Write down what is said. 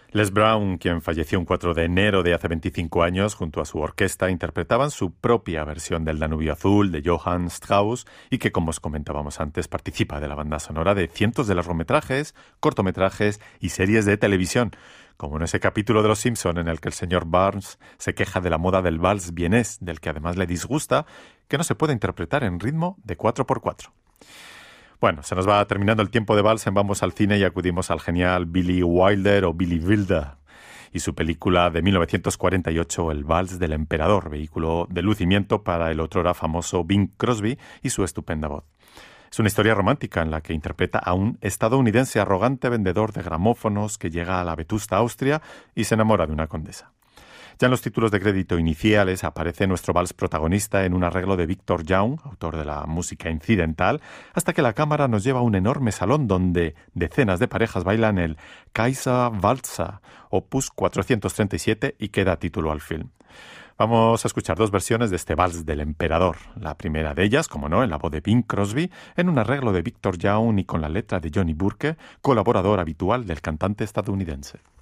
Les Brown, quien falleció un 4 de enero de hace 25 años, junto a su orquesta, interpretaban su propia versión del Danubio Azul de Johann Strauss y que, como os comentábamos antes, participa de la banda sonora de cientos de largometrajes, cortometrajes y series de televisión, como en ese capítulo de Los Simpson en el que el señor Barnes se queja de la moda del vals vienés, del que además le disgusta que no se pueda interpretar en ritmo de 4x4. Bueno, se nos va terminando el tiempo de vals en Vamos al Cine y acudimos al genial Billy Wilder o Billy Wilder y su película de 1948, El Vals del Emperador, vehículo de lucimiento para el otrora famoso Bing Crosby y su estupenda voz. Es una historia romántica en la que interpreta a un estadounidense arrogante vendedor de gramófonos que llega a la vetusta Austria y se enamora de una condesa. Ya en los títulos de crédito iniciales aparece nuestro vals protagonista en un arreglo de Victor Young, autor de la música incidental, hasta que la cámara nos lleva a un enorme salón donde decenas de parejas bailan el Kaiser Walzer, opus 437, y que da título al film. Vamos a escuchar dos versiones de este vals del emperador. La primera de ellas, como no, en la voz de Bing Crosby, en un arreglo de Victor Young y con la letra de Johnny Burke, colaborador habitual del cantante estadounidense.